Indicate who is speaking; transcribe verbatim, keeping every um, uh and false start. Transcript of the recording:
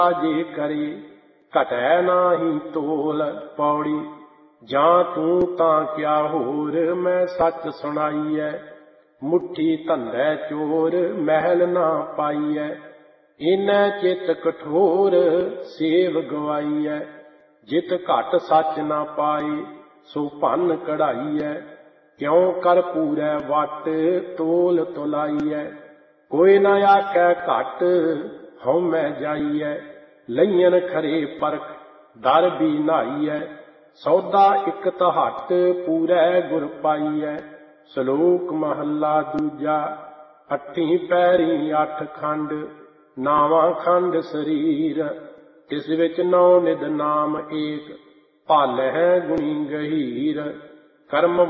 Speaker 1: ਜੇ ਕਰੇ ਘਟੈ ਨਾਹੀ ਤੋਲ। ਪੌੜੀ ਜਾਂ ਤੂੰ ਤਾਂ ਕਿਆ ਹੋਰ ਮੈਂ ਸੱਚ ਸੁਣਾਈਐ। ਮੁੱਠੀ ਧੰਦੈ ਚੋਰ ਮਹਿਲ ਨਾ ਪਾਈਐ। ਇਨੈ ਚਿਤ ਕਠੋਰ ਸੇਵ ਗਵਾਈਐ। ਜਿਤ ਘਟ ਸੱਚ ਨਾ ਪਾਏ ਸੋ ਭੰਨ ਕਢਾਈਐ। ਕਿਉ ਕਰ ਪੂਰੈ ਵਟ ਤੋਲ ਤੁਲਾਈਐ। ਕੋਈ ਨਾ ਆਖੈ ਘਟ ਹਉਮੈ ਜਾਈਐ। ਲਈਅਨ ਖਰੇ ਪਰਖ ਦਰ ਵੀ ਨਾਈਐ। ਸੌਦਾ ਇਕ ਤਹਟ ਪੂਰੈ ਗੁਰ ਪਾਈਐ। ਸ਼ਲੋਕ ਮਹੱਲਾ ਦੂਜਾ। ਅੱਠੀ ਪੈਰੀ ਅੱਠ ਖੰਡ ਨਾਵਾਂ ਖੰਡ ਸਰੀਰ। ਤਿਸ ਵਿੱਚ ਨੌ ਨਿਧ ਨਾਮ ਏਕ ਭਾਲਹਿ ਗੁਣੀ ਗਹੀਰ। ਕਰਮ